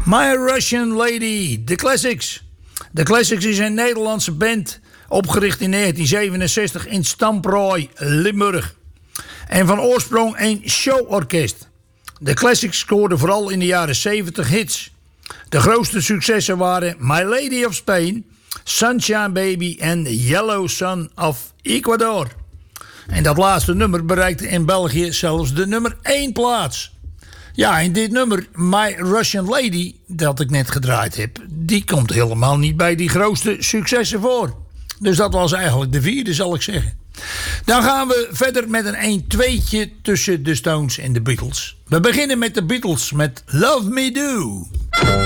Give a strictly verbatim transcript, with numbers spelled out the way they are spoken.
My Russian Lady, The Classics. The Classics is een Nederlandse band, opgericht in negentien zevenenzestig in Stamprooi, Limburg. En van oorsprong een showorkest. The Classics scoorden vooral in de jaren zeventig hits. De grootste successen waren My Lady of Spain, Sunshine Baby en Yellow Sun of Ecuador. En dat laatste nummer bereikte in België zelfs de nummer één plaats. Ja, en dit nummer, My Russian Lady, dat ik net gedraaid heb, die komt helemaal niet bij die grootste successen voor. Dus dat was eigenlijk de vierde, zal ik zeggen. Dan gaan we verder met een een-tweetje tussen de Stones en de Beatles. We beginnen met de Beatles met Love Me Do.